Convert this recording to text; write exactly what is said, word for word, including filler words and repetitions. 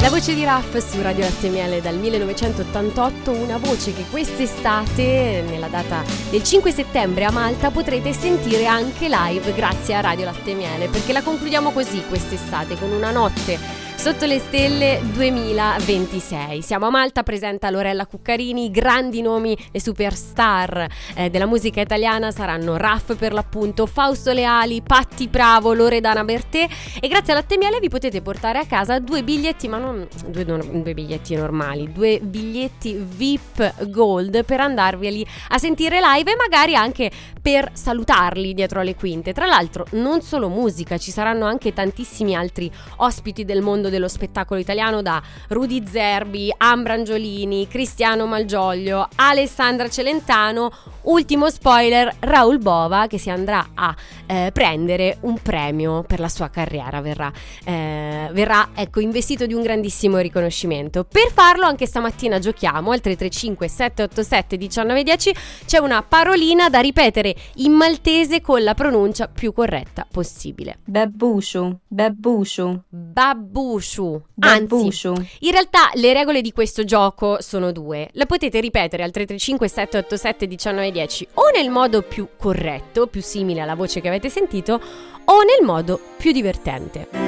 Voce di Raff su Radio Latte e Miele dal millenovecentottantotto, una voce che quest'estate, nella data del cinque settembre a Malta, potrete sentire anche live grazie a Radio Latte e Miele, perché la concludiamo così quest'estate, con una notte sotto le stelle duemilaventisei. Siamo a Malta, presenta Lorella Cuccarini, i grandi nomi, le superstar eh, della musica italiana saranno Raff per l'appunto, Fausto Leali, Patti Bravo, Loredana Bertè, e grazie a Latte e Miele vi potete portare a casa due biglietti, ma non due, due biglietti normali, due biglietti V I P Gold per andarveli a sentire live e magari anche per salutarli dietro le quinte. Tra l'altro non solo musica, ci saranno anche tantissimi altri ospiti del mondo dello spettacolo italiano, da Rudy Zerbi, Ambra Angiolini, Cristiano Malgioglio, Alessandra Celentano, ultimo spoiler, Raul Bova, che si andrà a eh, prendere un premio per la sua carriera, verrà, eh, verrà ecco investito di un grandissimo riconoscimento. Per farlo anche stamattina giochiamo al tre tre cinque sette otto sette uno nove uno zero, c'è una parolina da ripetere in maltese con la pronuncia più corretta possibile. Babbushu, babbushu, babbushu. Babbushu. Anzi, in realtà le regole di questo gioco sono due. La potete ripetere al tre tre cinque sette otto sette uno nove uno zero o nel modo più corretto, più simile alla voce che avete sentito, o nel modo più divertente.